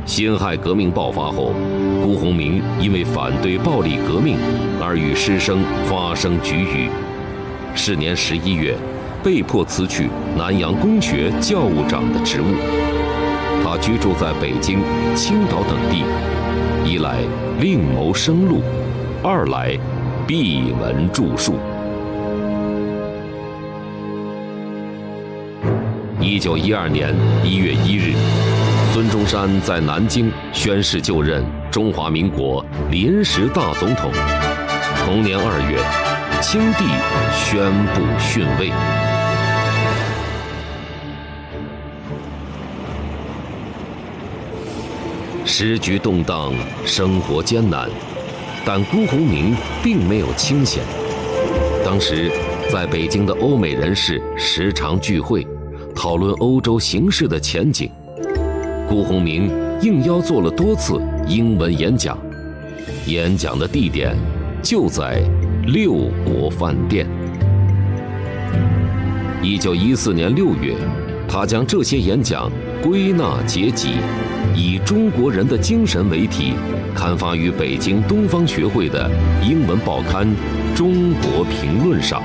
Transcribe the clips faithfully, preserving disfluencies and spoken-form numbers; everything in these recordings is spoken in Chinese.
辛亥革命爆发后，辜鸿铭因为反对暴力革命而与师生发生龃龉。是年十一月，被迫辞去南洋公学教务长的职务。他居住在北京、青岛等地，一来另谋生路，二来闭门著述。一九一二年一月一日，孙中山在南京宣誓就任中华民国临时大总统。同年二月，清帝宣布逊位。时局动荡，生活艰难，但辜鸿铭并没有清闲。当时，在北京的欧美人士时常聚会，讨论欧洲形势的前景。辜鸿铭应邀做了多次英文演讲，演讲的地点就在六国饭店。一九一四年六月，他将这些演讲归纳结集，以中国人的精神为题，刊发于北京东方学会的英文报刊《中国评论》上。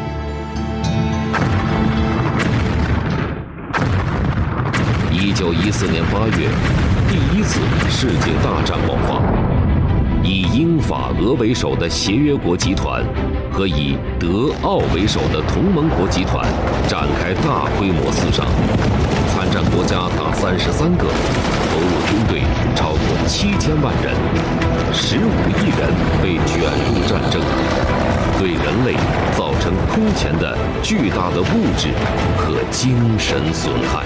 一九一四年八月，第一次世界大战爆发，以英法俄为首的协约国集团和以德奥为首的同盟国集团展开大规模厮杀，参战国家达三十三个，投入军队超过七千万人，十五亿人被卷入战争，对人类造成空前的巨大的物质和精神损害。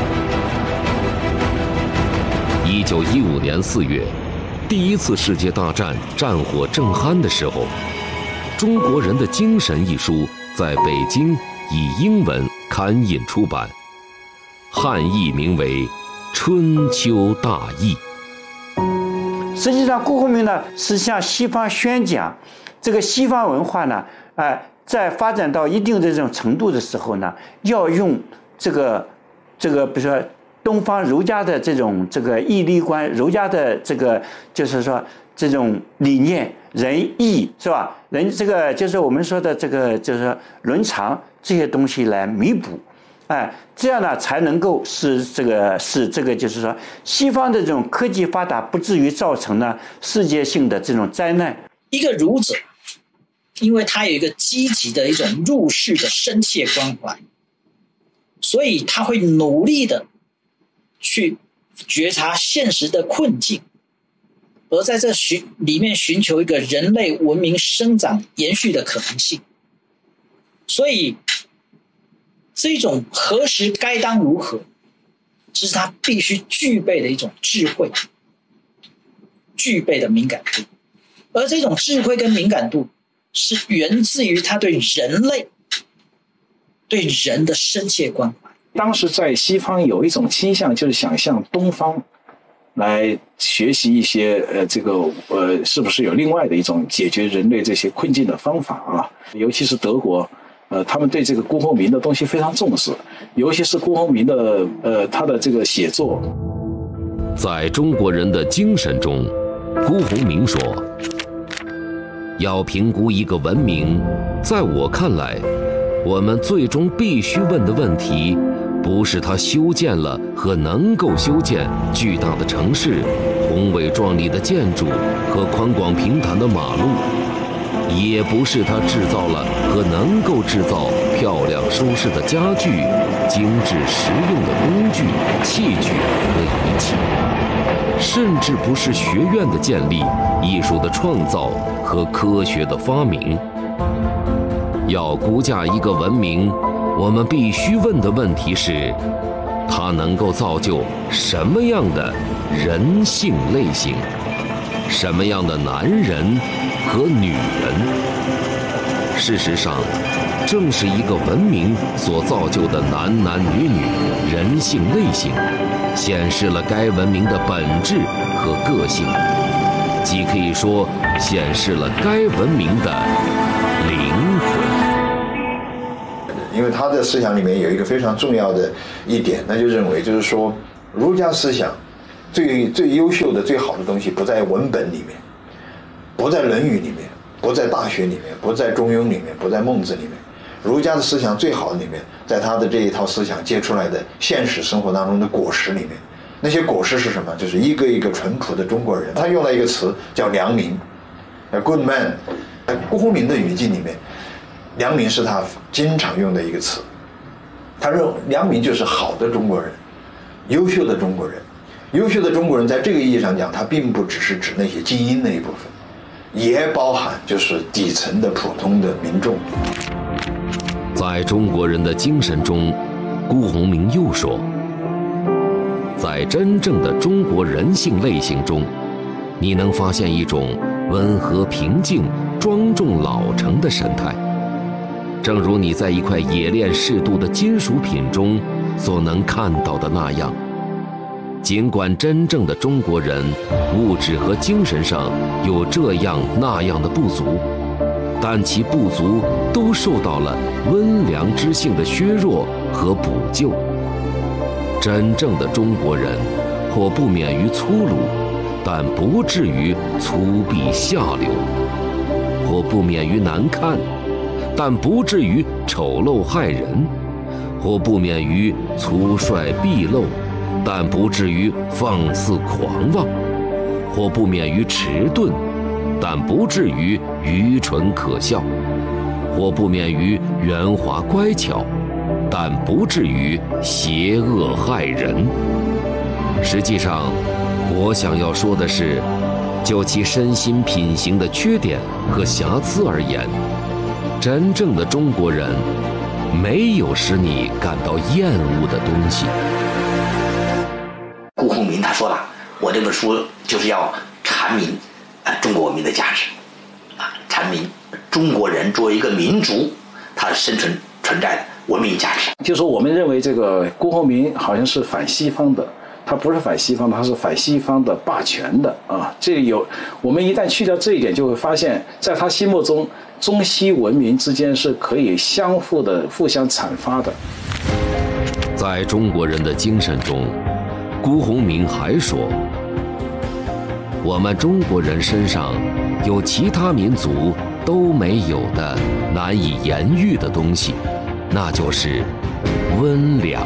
一九一五年四月，第一次世界大战战火正酣的时候，《中国人的精神》一书在北京以英文刊印出版，汉译名为《春秋大义》。 实际上，辜鸿铭呢是向西方宣讲，这个西方文化呢，哎、呃，在发展到一定的这种程度的时候呢，要用这个这个，比如说东方儒家的这种这个义利观，儒家的这个就是说这种理念，仁义是吧？人这个就是我们说的这个就是说伦常这些东西来弥补。哎，这样呢才能够使这个使这个就是说西方的这种科技发达不至于造成呢世界性的这种灾难。 一个儒者，因为他有一个积极的一种入世的深切关怀，所以他会努力的去觉察现实的困境，而在这寻里面寻求一个人类文明生长延续的可能性。所以这种何时该当如何，这是他必须具备的一种智慧，具备的敏感度。而这种智慧跟敏感度是源自于他对人类、对人的深切关怀。 当时在西方有一种倾向，就是想向东方来学习一些呃，这个呃，是不是有另外的一种解决人类这些困境的方法啊？尤其是德国。呃，他们对这个辜鸿铭的东西非常重视，尤其是辜鸿铭的呃他的这个写作。 在中国人的精神中，辜鸿铭说：“要评估一个文明，在我看来，我们最终必须问的问题，不是他修建了和能够修建巨大的城市、宏伟壮丽的建筑和宽广平坦的马路。”也不是他制造了和能够制造漂亮舒适的家具、精致实用的工具、器具和仪器，甚至不是学院的建立、艺术的创造和科学的发明。要估价一个文明，我们必须问的问题是：它能够造就什么样的人性类型？什么样的男人和女人？事实上，正是一个文明所造就的男男女女人性类型，显示了该文明的本质和个性，即可以说显示了该文明的灵魂。 因为他的思想里面有一个非常重要的一点，那就认为就是说，儒家思想最最优秀的、最好的东西不在文本里面，不在《论语》里面，不在《大学》里面，不在《中庸》里面，不在《孟子》里面。儒家的思想最好的里面，在他的这一套思想结出来的现实生活当中的果实里面。那些果实是什么？就是一个一个淳朴的中国人。他用了一个词叫良民 ，a good man。在辜鸿铭的语境里面，良民是他经常用的一个词。他认为良民就是好的中国人，优秀的中国人。优秀的中国人在这个意义上讲，他并不只是指那些精英那一部分，也包含就是底层的普通的民众。 在中国人的精神中，辜鸿铭又说，在真正的中国人性类型中，你能发现一种温和平静、庄重老成的神态，正如你在一块冶炼适度的金属品中所能看到的那样。尽管真正的中国人物质和精神上有这样那样的不足，但其不足都受到了温良之性的削弱和补救。真正的中国人或不免于粗鲁，但不至于粗鄙下流；或不免于难看，但不至于丑陋害人；或不免于粗率鄙陋，但不至于放肆狂妄；或不免于迟钝，但不至于愚蠢可笑；或不免于圆滑乖巧，但不至于邪恶害人。实际上，我想要说的是，就其身心品行的缺点和瑕疵而言，真正的中国人没有使你感到厌恶的东西。 辜鸿铭他说了，我这本书就是要阐明啊、呃、中国文明的价值，啊阐明中国人作为一个民族，他生存存在的文明价值。 就是说我们认为这个辜鸿铭好像是反西方的，他不是反西方的，他是反西方的霸权的啊。这里有我们一旦去掉这一点，就会发现在他心目中，中西文明之间是可以相互的互相阐发的。 在中国人的精神中，辜鸿铭还说，我们中国人身上有其他民族都没有的难以言喻的东西，那就是温良。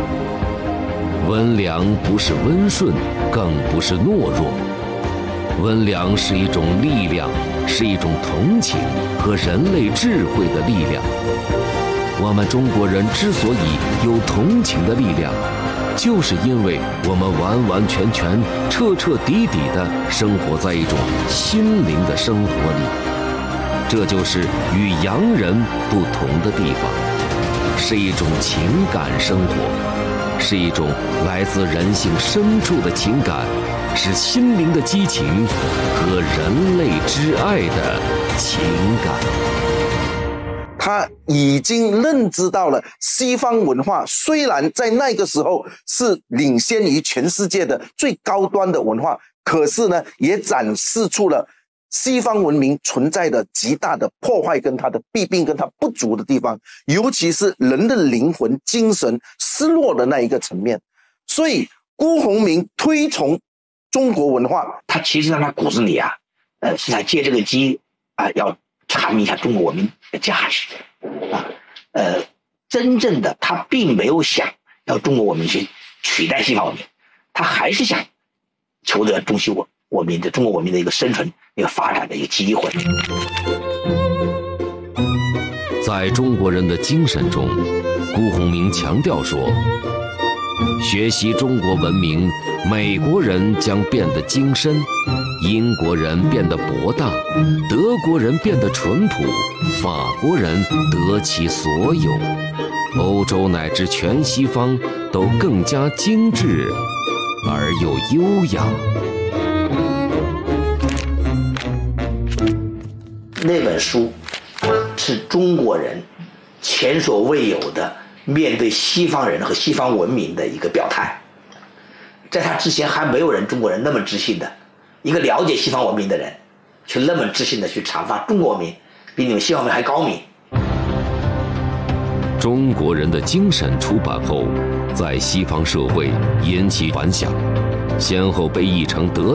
温良不是温顺，更不是懦弱。温良是一种力量，是一种同情和人类智慧的力量。我们中国人之所以有同情的力量，就是因为我们完完全全、彻彻底底地生活在一种心灵的生活里。这就是与洋人不同的地方，是一种情感生活，是一种来自人性深处的情感，是心灵的激情和人类之爱的情感。 他已经认知到了西方文化虽然在那个时候是领先于全世界的最高端的文化，可是呢，也展示出了西方文明存在的极大的破坏跟它的弊病跟它不足的地方，尤其是人的灵魂精神失落的那一个层面。所以辜鸿铭推崇中国文化， 他其实在他骨子里啊，呃，是想借这个机啊、呃，要阐明一下中国文明的价值啊，呃，真正的他并没有想要中国文明去取代西方文明，他还是想求得中西文文明的中国文明的一个生存、一个发展的一个机会。 在中国人的精神中，辜鸿铭强调说，学习中国文明，美国人将变得精深，英国人变得博大，德国人变得淳朴，法国人得其所有，欧洲乃至全西方都更加精致而又优雅。 那本书是中国人前所未有的面对西方人和西方文明的一个表态。在他之前还没有人中国人那么自信的，一个了解西方文明的人却那么自信的去阐发中国文明比你们西方文明还高明。 中国人的精神出版后，在西方社会引起反响。 先后被译成德